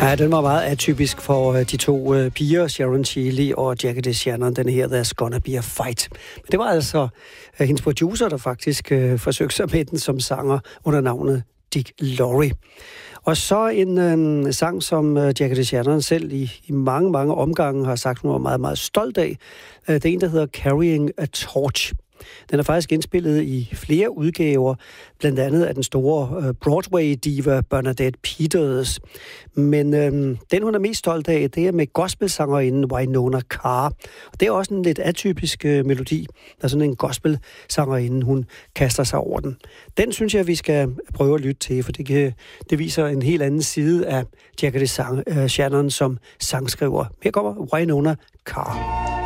Ja, den var meget atypisk for de to piger, Sharon Shealy og Jackie DeShannon, den her There's Gonna Be a Fight. Men det var altså hendes producer, der faktisk forsøgte sig med den som sanger under navnet Dick Lowry. Og så en sang, som Jackie DeShannon selv i mange, mange omgange har sagt, hun var meget, meget stolt af. Det er en, der hedder Carrying a Torch. Den er faktisk indspillet i flere udgaver, blandt andet af den store Broadway-diva Bernadette Peters. Men den, hun er mest stolt af, det er med gospelsangerinden Wynonna Carr. Og det er også en lidt atypisk melodi. Der er sådan en gospelsangerinde, hun kaster sig over den. Den synes jeg, vi skal prøve at lytte til, for det viser en helt anden side af Jackie DeShannon som sangskriver. Her kommer Wynonna Carr.